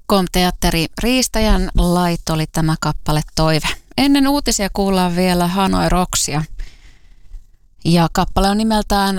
Stockholm-teatteri Riistäjän lait oli tämä kappale Toive. Ennen uutisia kuullaan vielä Hanoi Rocksia. Ja kappale on nimeltään